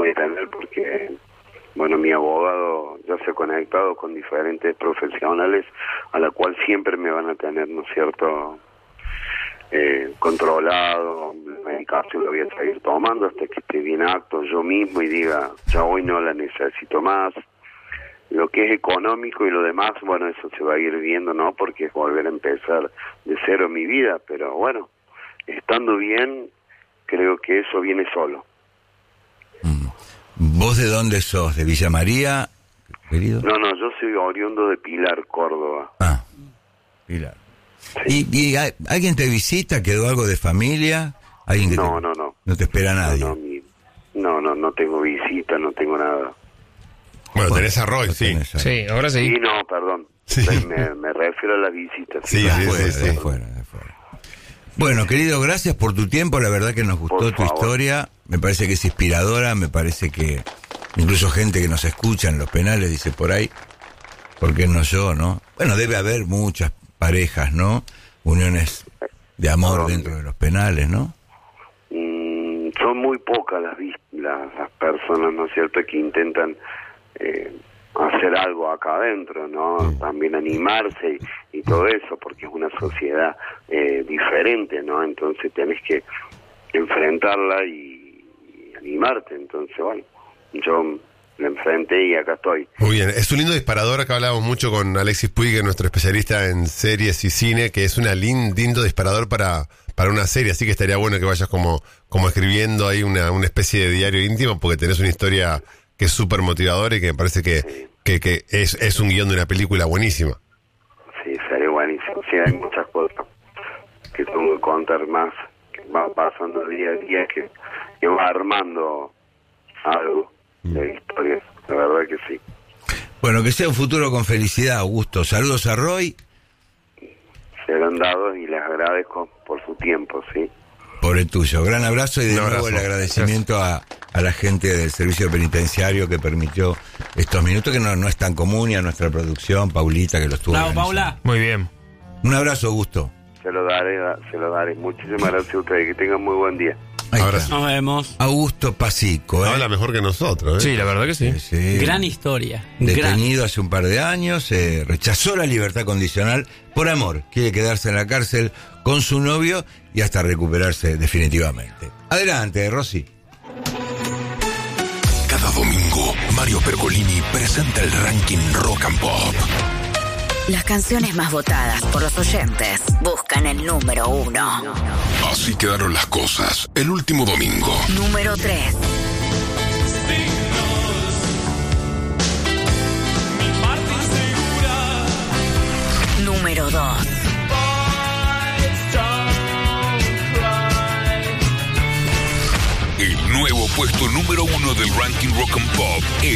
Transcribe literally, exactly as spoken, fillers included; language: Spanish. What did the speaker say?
voy a tener porque, bueno, mi abogado ya se ha conectado con diferentes profesionales a la cual siempre me van a tener, ¿no es cierto?, eh, controlado. La medicación lo voy a seguir tomando hasta que esté bien apto yo mismo y diga, ya hoy no la necesito más. Lo que es económico y lo demás, bueno, eso se va a ir viendo, ¿no? Porque es volver a empezar de cero mi vida, pero bueno, estando bien, creo que eso viene solo. Mm. ¿Vos de dónde sos? ¿De Villa María, querido? No, no, yo soy oriundo de Pilar, Córdoba. Ah, Pilar. Sí. ¿Y, y hay, alguien te visita? ¿Quedó algo de familia? ¿Alguien que no, te, no, no. No te espera nadie. No, no, mi, no, no, no tengo visita, no tengo nada. Bueno, tenés a Roy, sí. Sí, ahora sí. Sí, no, perdón. Sí. Me, me refiero a la visita. Sí, de sí, afuera, sí, sí. de afuera, de afuera. Bueno, querido, gracias por tu tiempo. La verdad que nos gustó Por tu favor. historia. Me parece que es inspiradora. Me parece que incluso gente que nos escucha en los penales dice por ahí, ¿por qué no yo, no? Bueno, debe haber muchas parejas, ¿no? Uniones de amor No, dentro de los penales, ¿no? Mm, son muy pocas las, vis- las las personas, ¿no es cierto?, que intentan eh, hacer algo acá adentro, ¿no? Sí. También animarse y, y todo eso, porque es una sociedad eh, diferente, ¿no? Entonces tenés que enfrentarla y, y animarte. Entonces, bueno, yo la enfrenté y acá estoy. Muy bien, es un lindo disparador. Acá hablábamos mucho con Alexis Puig, que es nuestro especialista en series y cine, que es un lindo disparador para, para una serie, así que estaría bueno que vayas como, como escribiendo ahí una, una especie de diario íntimo, porque tenés una historia que es súper motivadora y que me parece que, Sí. que, que es, es un guión de una película buenísima. Sí, sería buenísimo. Sí, hay muchas cosas que tengo que contar más, que van pasando día a día, que, que va armando algo de historia. La verdad que sí. Bueno, que sea un futuro con felicidad, Augusto. Saludos a Roy. Serán dados y les agradezco por su tiempo, ¿sí? Por el tuyo. Gran abrazo y de Un nuevo abrazo. el agradecimiento a, a la gente del servicio penitenciario que permitió estos minutos, que no, no es tan común, y a nuestra producción, Paulita, que lo estuvo Bravo, organizando. Paula. Muy bien. Un abrazo, Augusto. Se lo daré, se lo daré. Muchísimas gracias a ustedes. Que tengan muy buen día. Ahí Abrazo. está. Nos vemos. Augusto Pasico, ¿eh? Habla mejor que nosotros, ¿eh? Sí, la verdad que sí. Sí, sí. Gran historia. Gran. Detenido hace un par de años, eh, rechazó la libertad condicional por amor. Quiere quedarse en la cárcel con su novio y hasta recuperarse definitivamente. Adelante, Rosy. Cada domingo, Mario Pergolini presenta el ranking Rock and Pop. Las canciones más votadas por los oyentes buscan el número uno. Así quedaron las cosas el último domingo. Número tres. Número dos. El nuevo puesto número uno del ranking Rock and Pop es